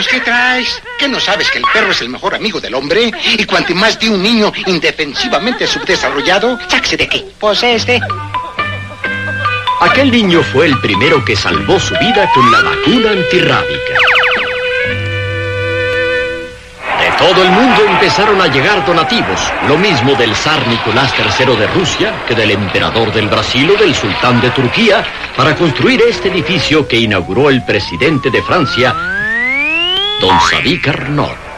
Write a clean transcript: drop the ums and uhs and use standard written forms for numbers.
Pues, ¿qué traes? ¿Qué no sabes que el perro es el mejor amigo del hombre? Y cuanto más de un niño indefensivamente subdesarrollado, sáquese de aquí. Pues Aquel niño fue el primero que salvó su vida con la vacuna antirrábica. De todo el mundo empezaron a llegar donativos, lo mismo del zar Nicolás III de Rusia que del emperador del Brasil o del sultán de Turquía, para construir este edificio que inauguró el presidente de Francia, Don Sadi Carnot.